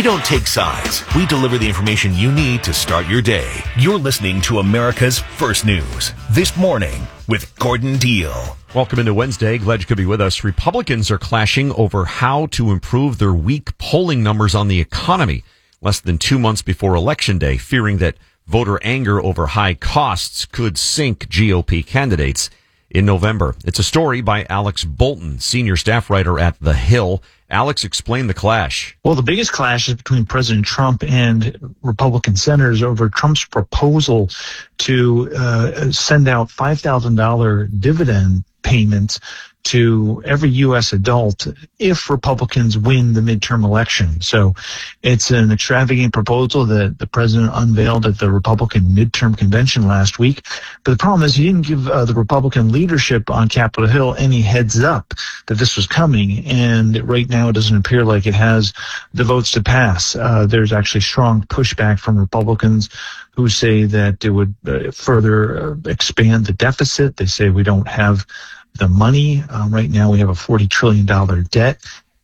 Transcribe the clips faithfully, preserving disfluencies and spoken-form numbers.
don't take sides. We deliver the information you need to start your day. You're listening to America's First News. This morning with Gordon Deal. Welcome into Wednesday. Glad you could be with us. Republicans are clashing over how to improve their weak polling numbers on the economy less than two months before Election Day, fearing that voter anger over high costs could sink G O P candidates in November. It's a story by Alex Bolton, senior staff writer at The Hill. Alex, explain the clash. Well, the biggest clash is between President Trump and Republican senators over Trump's proposal to uh, send out five thousand dollars dividend payments to every U S adult if Republicans win the midterm election. So it's an extravagant proposal that the president unveiled at the Republican midterm convention last week. But the problem is he didn't give uh, the Republican leadership on Capitol Hill any heads up that this was coming. And right now it doesn't appear like it has the votes to pass. Uh, there's actually strong pushback from Republicans who say that it would uh, further uh, expand the deficit. They say we don't have the money. Um, right now we have a forty trillion dollars debt,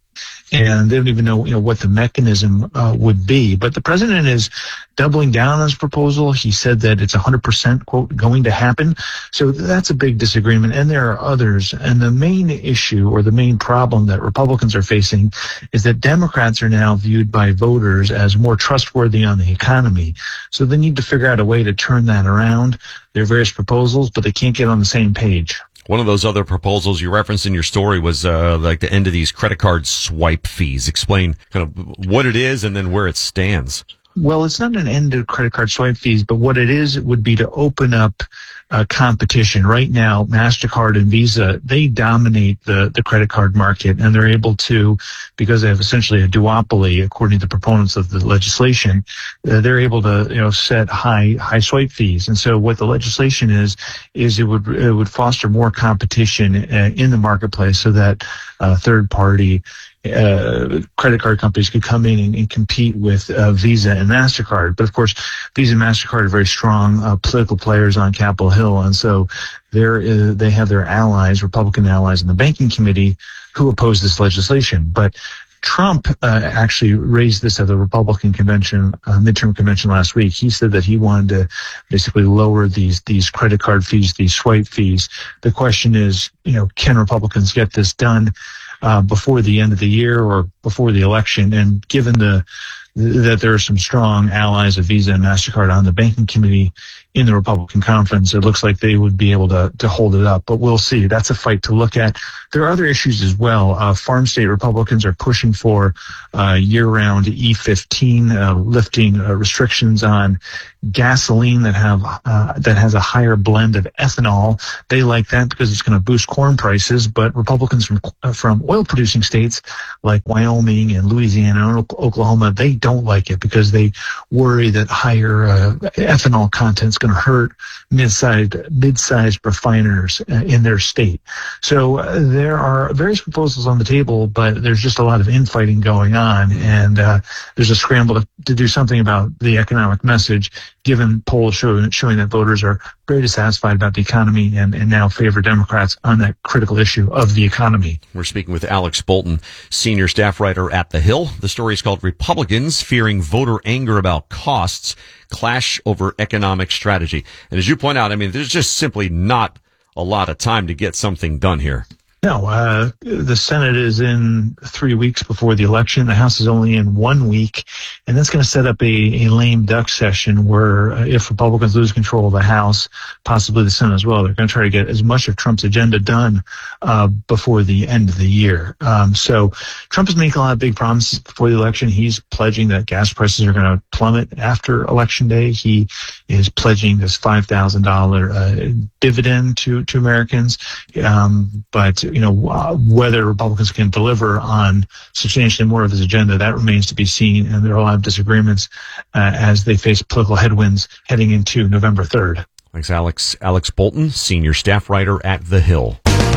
and they don't even know, you know, what the mechanism uh, would be. But the president is doubling down on his proposal. He said that it's one hundred percent, quote, going to happen. So that's a big disagreement, and there are others. And the main issue or the main problem that Republicans are facing is that Democrats are now viewed by voters as more trustworthy on the economy. So they need to figure out a way to turn that around. There are various proposals, but they can't get on the same page. One of those other proposals you referenced in your story was uh, like the end of these credit card swipe fees. Explain kind of what it is and then where it stands. Well, it's not an end to credit card swipe fees, but what it is would be to open up uh, competition. Right now, MasterCard and Visa, they dominate the, the credit card market, and they're able to, because they have essentially a duopoly, according to the proponents of the legislation, uh, they're able to, you know, set high, high swipe fees. And so what the legislation is, is it would, it would foster more competition uh, in the marketplace so that uh, third party Uh, credit card companies could come in and, and compete with uh, Visa and MasterCard. But of course, Visa and MasterCard are very strong uh, political players on Capitol Hill. And so they're, uh, they have their allies, Republican allies in the banking committee who oppose this legislation. But Trump uh, actually raised this at the Republican convention, uh, midterm convention last week. He said that he wanted to basically lower these these credit card fees, these swipe fees. The question is, you know, can Republicans get this done uh, before the end of the year or before the election? And given the that there are some strong allies of Visa and MasterCard on the banking committee in the Republican conference, it looks like they would be able to, to hold it up. But we'll see. That's a fight to look at. There are other issues as well. Uh, farm state Republicans are pushing for uh, year-round E fifteen, uh, lifting uh, restrictions on gasoline that have uh, that has a higher blend of ethanol. They like that because it's going to boost corn prices. But Republicans from uh, from oil-producing states like Wyoming and Louisiana and Oklahoma, they don't like it because they worry that higher uh, ethanol content is going to hurt mid-sized mid-sized refiners uh, in their state. So uh, there are various proposals on the table, but there's just a lot of infighting going on, and uh, there's a scramble to, to do something about the economic message, given polls showing, showing that voters are very dissatisfied about the economy and, and now favor Democrats on that critical issue of the economy. We're speaking with Alex Bolton, senior staff writer at The Hill. The story is called Republicans Fearing Voter Anger About Costs, Clash Over Economic Strategy. And as you point out, I mean, there's just simply not a lot of time to get something done here. No, uh, the Senate is in three weeks before the election. The House is only in one week, and that's going to set up a, a lame duck session where uh, if Republicans lose control of the House, possibly the Senate as well, they're going to try to get as much of Trump's agenda done uh, before the end of the year. Um, so Trump is making a lot of big promises before the election. He's pledging that gas prices are going to plummet after Election Day. He is pledging this five thousand dollars uh, dividend to, to Americans. Um, but you know, uh, whether Republicans can deliver on substantially more of his agenda, that remains to be seen. And there are a lot of disagreements uh, as they face political headwinds heading into November third. Thanks, Alex. Alex Bolton, senior staff writer at The Hill.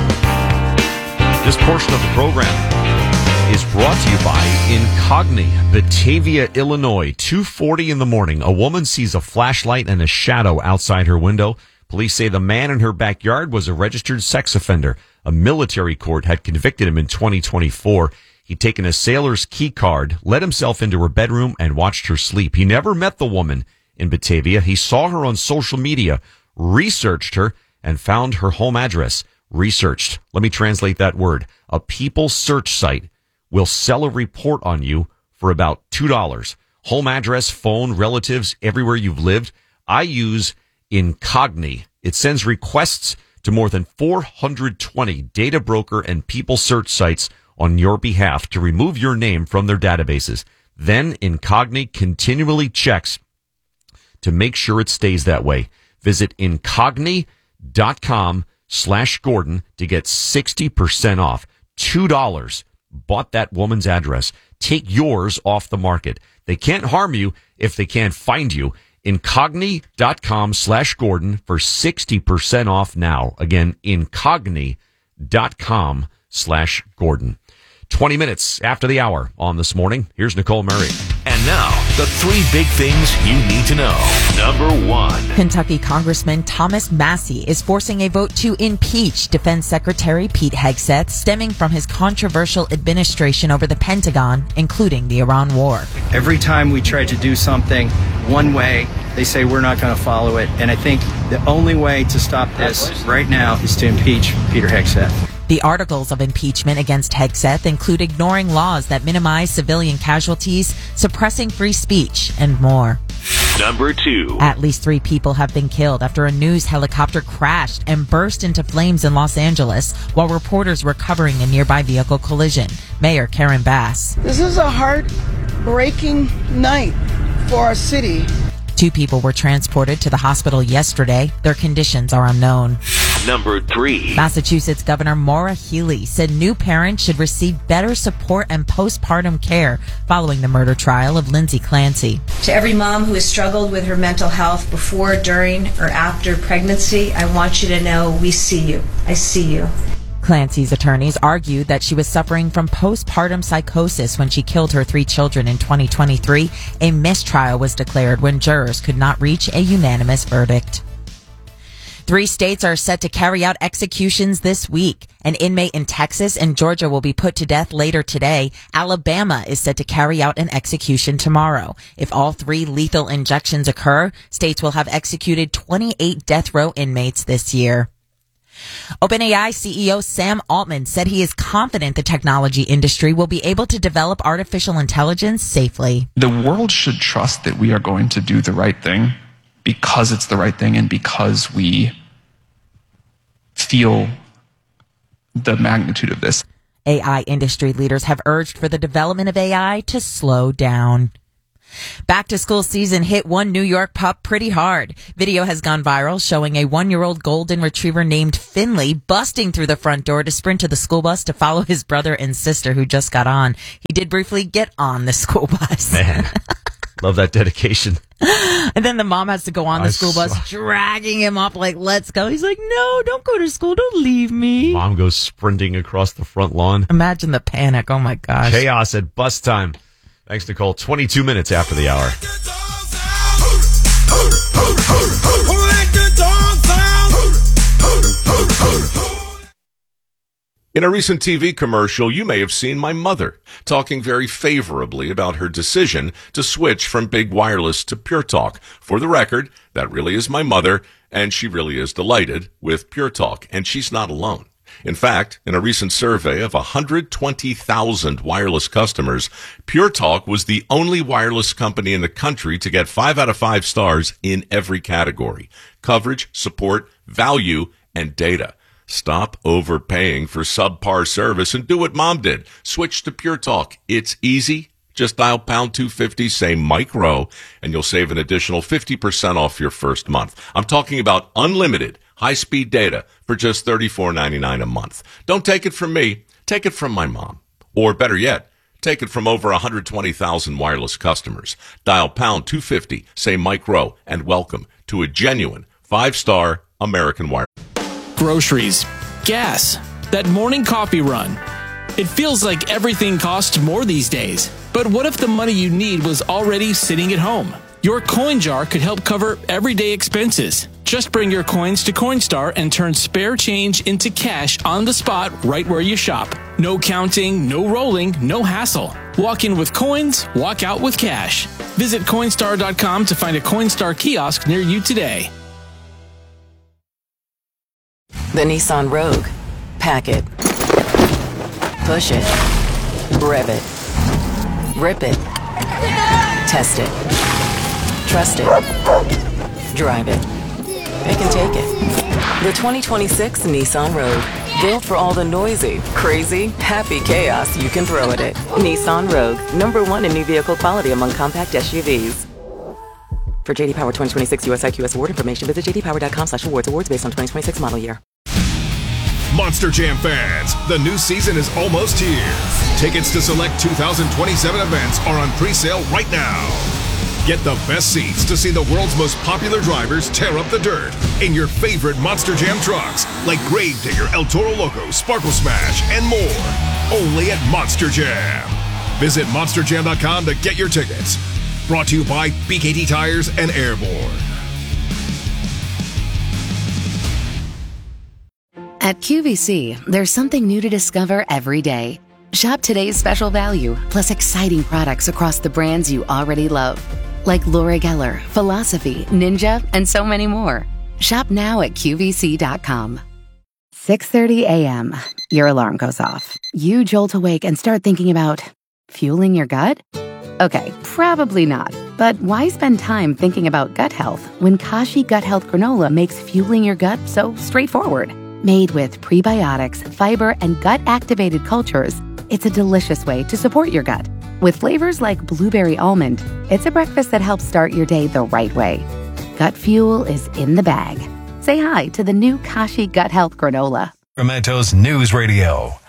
This portion of the program is brought to you by Incogni, Batavia, Illinois. two forty in the morning, a woman sees a flashlight and a shadow outside her window. Police say the man in her backyard was a registered sex offender. A military court had convicted him in twenty twenty-four. He'd taken a sailor's key card, let himself into her bedroom, and watched her sleep. He never met the woman in Batavia. He saw her on social media, researched her, and found her home address. Researched. Let me translate that word. A people search site will sell a report on you for about two dollars. Home address, phone, relatives, everywhere you've lived. I use Incogni. It sends requests to more than four hundred twenty data broker and people search sites on your behalf to remove your name from their databases. Then Incogni continually checks to make sure it stays that way. Visit incogni.com slash Gordon to get sixty percent off. two dollars. Bought that woman's address. Take yours off the market. They can't harm you if they can't find you. Incogni.com slash Gordon for sixty percent off now. Again, incogni.com slash Gordon. twenty minutes after the hour on This Morning. Here's Nicole Murray. And now, the three big things you need to know. Number one. Kentucky Congressman Thomas Massie is forcing a vote to impeach Defense Secretary Pete Hegseth, stemming from his controversial administration over the Pentagon, including the Iran war. Every time we try to do something one way, they say we're not going to follow it. And I think the only way to stop this right now is to impeach Peter Hegseth. The articles of impeachment against Hegseth include ignoring laws that minimize civilian casualties, suppressing free speech, and more. Number two. At least three people have been killed after a news helicopter crashed and burst into flames in Los Angeles while reporters were covering a nearby vehicle collision. Mayor Karen Bass. This is a heartbreaking night for our city. Two people were transported to the hospital yesterday. Their conditions are unknown. Number three. Massachusetts Governor Maura Healey said new parents should receive better support and postpartum care following the murder trial of Lindsay Clancy. To every mom who has struggled with her mental health before, during, or after pregnancy, I want you to know we see you. I see you. Clancy's attorneys argued that she was suffering from postpartum psychosis when she killed her three children in twenty twenty-three. A mistrial was declared when jurors could not reach a unanimous verdict. Three states are set to carry out executions this week. An inmate in Texas and Georgia will be put to death later today. Alabama is set to carry out an execution tomorrow. If all three lethal injections occur, states will have executed twenty-eight death row inmates this year. OpenAI C E O Sam Altman said he is confident the technology industry will be able to develop artificial intelligence safely. The world should trust that we are going to do the right thing because it's the right thing and because we feel the magnitude of this. A I industry leaders have urged for the development of A I to slow down. Back to school season hit one New York pup pretty hard. Video has gone viral showing a one-year-old golden retriever named Finley busting through the front door to sprint to the school bus to follow his brother and sister who just got on. He did briefly get on the school bus. Man, love that dedication. And then the mom has to go on the I school bus, saw- dragging him up like, let's go. He's like, no, don't go to school. Don't leave me. Mom goes sprinting across the front lawn. Imagine the panic. Oh, my gosh. Chaos at bus time. Thanks, Nicole. twenty-two minutes after the hour. In a recent T V commercial, you may have seen my mother talking very favorably about her decision to switch from Big Wireless to Pure Talk. For the record, that really is my mother, and she really is delighted with Pure Talk, and she's not alone. In fact, in a recent survey of one hundred twenty thousand wireless customers, Pure Talk was the only wireless company in the country to get five out of five stars in every category: coverage, support, value, and data. Stop overpaying for subpar service and do what Mom did. Switch to Pure Talk. It's easy. Just dial pound two fifty, say Mike Rowe, and you'll save an additional fifty percent off your first month. I'm talking about unlimited high-speed data for just thirty-four ninety-nine a month. Don't take it from me. Take it from my mom. Or better yet, take it from over one hundred twenty thousand wireless customers. Dial pound two fifty, say Mike Rowe, and welcome to a genuine five-star American wireless. Groceries, gas, that morning coffee run. It feels like everything costs more these days. But what if the money you need was already sitting at home? Your coin jar could help cover everyday expenses. Just bring your coins to Coinstar and turn spare change into cash on the spot right where you shop. No counting, no rolling, no hassle. Walk in with coins, walk out with cash. Visit Coinstar dot com to find a Coinstar kiosk near you today. The Nissan Rogue. Pack it. Push it. Rev it. Rip it. Test it. Trust it. Drive it. It can take it. The twenty twenty-six Nissan Rogue. Built for all the noisy, crazy, happy chaos you can throw at it. Nissan Rogue. Number one in new vehicle quality among compact S U Vs. For J D Power twenty twenty-six U S I Q S award information, visit j d power dot com slash awards. Awards based on twenty twenty-six model year. Monster Jam fans, the new season is almost here. Tickets to select two thousand twenty-seven events are on pre-sale right now. Get the best seats to see the world's most popular drivers tear up the dirt in your favorite Monster Jam trucks like Gravedigger, El Toro Loco, Sparkle Smash, and more. Only at Monster Jam. Visit monster jam dot com to get your tickets. Brought to you by B K T Tires and Airborne. At Q V C, there's something new to discover every day. Shop today's special value, plus exciting products across the brands you already love. Like Laura Geller, Philosophy, Ninja, and so many more. Shop now at Q V C dot com. six thirty a.m. Your alarm goes off. You jolt awake and start thinking about fueling your gut? Okay, probably not. But why spend time thinking about gut health when Kashi Gut Health Granola makes fueling your gut so straightforward? Made with prebiotics, fiber, and gut-activated cultures, it's a delicious way to support your gut. With flavors like blueberry almond, it's a breakfast that helps start your day the right way. Gut fuel is in the bag. Say hi to the new Kashi Gut Health Granola. Sacramento's News Radio,